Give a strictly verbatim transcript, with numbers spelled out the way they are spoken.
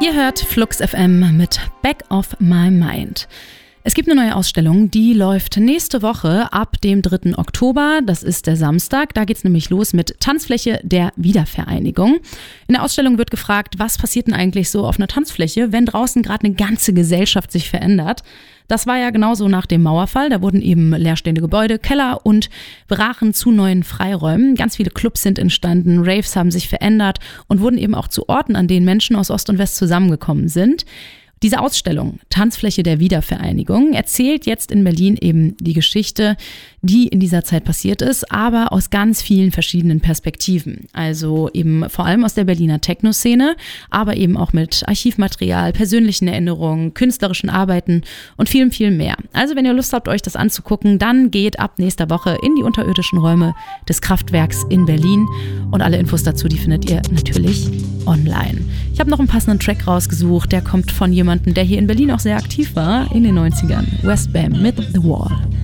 Ihr hört Flux F M mit Back of My Mind. Es gibt eine neue Ausstellung, die läuft nächste Woche ab dem dritten Oktober. Das ist der Samstag. Da geht es nämlich los mit Tanzfläche der Wiedervereinigung. In der Ausstellung wird gefragt, was passiert denn eigentlich so auf einer Tanzfläche, wenn draußen gerade eine ganze Gesellschaft sich verändert. Das war ja genauso nach dem Mauerfall. Da wurden eben leerstehende Gebäude, Keller und brachen zu neuen Freiräumen. Ganz viele Clubs sind entstanden, Raves haben sich verändert und wurden eben auch zu Orten, an denen Menschen aus Ost und West zusammengekommen sind. Diese Ausstellung, Tanzfläche der Wiedervereinigung, erzählt jetzt in Berlin eben die Geschichte, die in dieser Zeit passiert ist, aber aus ganz vielen verschiedenen Perspektiven. Also eben vor allem aus der Berliner Techno-Szene, aber eben auch mit Archivmaterial, persönlichen Erinnerungen, künstlerischen Arbeiten und vielem, viel mehr. Also wenn ihr Lust habt, euch das anzugucken, dann geht ab nächster Woche in die unterirdischen Räume des Kraftwerks in Berlin. Und alle Infos dazu, die findet ihr natürlich online. Ich habe noch einen passenden Track rausgesucht, der kommt von jemandem, der hier in Berlin auch sehr aktiv war in den neunzigern. West Bam mit The Wall.